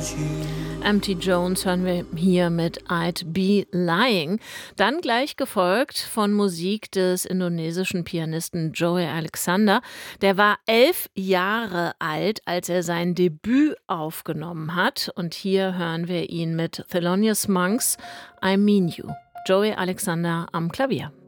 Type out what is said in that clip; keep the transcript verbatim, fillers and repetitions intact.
Empty Jones hören wir hier mit I'd Be Lying. Dann gleich gefolgt von Musik des indonesischen Pianisten Joey Alexander. Der war elf Jahre alt, als er sein Debüt aufgenommen hat. Und hier hören wir ihn mit Thelonious Monks, I Mean You. Joey Alexander am Klavier.